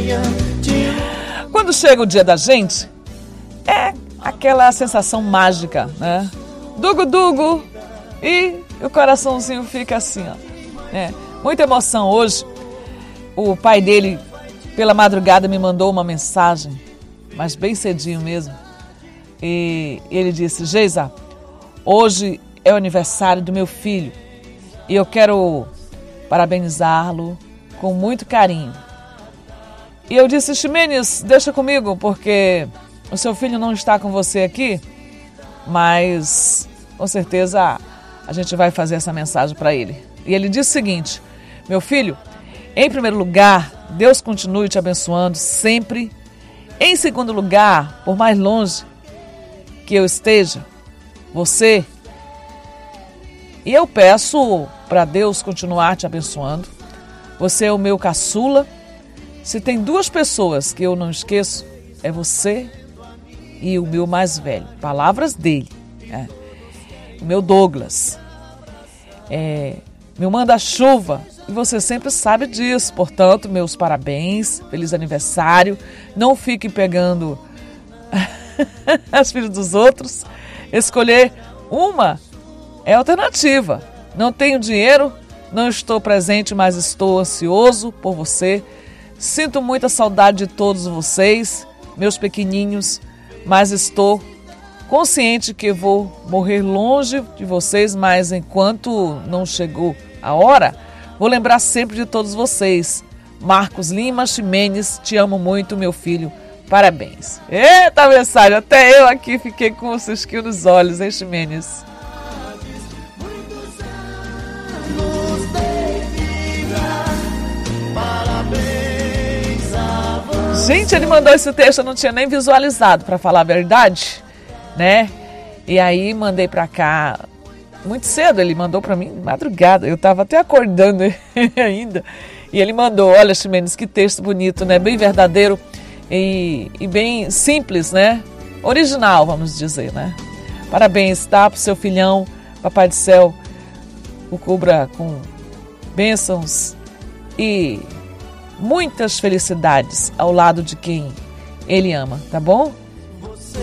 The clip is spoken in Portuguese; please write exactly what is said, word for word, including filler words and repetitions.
Quando chega o dia da gente, é aquela sensação mágica, né? Dugu, dugu, e o coraçãozinho fica assim, ó. É, muita emoção hoje. O pai dele, pela madrugada, me mandou uma mensagem, mas bem cedinho mesmo. E ele disse: Geisa, hoje é o aniversário do meu filho e eu quero parabenizá-lo com muito carinho. E eu disse: Ximenes, deixa comigo, porque o seu filho não está com você aqui, mas com certeza a gente vai fazer essa mensagem para ele. E ele disse o seguinte: meu filho, em primeiro lugar, Deus continue te abençoando sempre. Em segundo lugar, por mais longe que eu esteja, você, e eu peço para Deus continuar te abençoando. Você é o meu caçula. Se tem duas pessoas que eu não esqueço, é você e o meu mais velho. Palavras dele. É. O meu Douglas. É, meu manda-chuva. E você sempre sabe disso. Portanto, meus parabéns. Feliz aniversário. Não fique pegando as filhas dos outros. Escolher uma é alternativa. Não tenho dinheiro, não estou presente, mas estou ansioso por você. Sinto muita saudade de todos vocês, meus pequenininhos, mas estou consciente que vou morrer longe de vocês, mas enquanto não chegou a hora, vou lembrar sempre de todos vocês. Marcos Lima Ximenes, te amo muito, meu filho. Parabéns. Eita mensagem, até eu aqui fiquei com o cisquinho nos olhos, hein, Ximenes? Gente, ele mandou esse texto, eu não tinha nem visualizado, para falar a verdade, né? E aí mandei para cá muito cedo, ele mandou para mim de madrugada, eu tava até acordando ainda. E ele mandou: olha, Ximenes, que texto bonito, né? Bem verdadeiro e, e bem simples, né? Original, vamos dizer, né? Parabéns, tá? Pro seu filhão, Papai do Céu o cubra com bênçãos e muitas felicidades ao lado de quem ele ama, tá bom?